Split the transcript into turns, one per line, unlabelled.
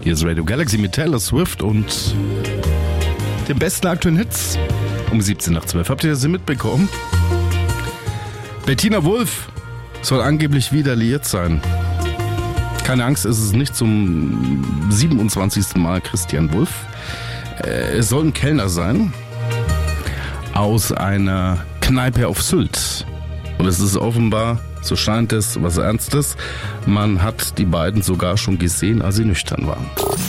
Hier ist Radio Galaxy mit Taylor Swift und den besten aktuellen Hits. Um 17 nach 12. Habt ihr das mitbekommen? Bettina Wulff soll angeblich wieder liiert sein. Keine Angst, es ist nicht zum 27. Mal Christian Wulff. Es soll ein Kellner sein aus einer Kneipe auf Sylt. Und es ist offenbar, so scheint es, was Ernstes. Man hat die beiden sogar schon gesehen, als sie nüchtern waren.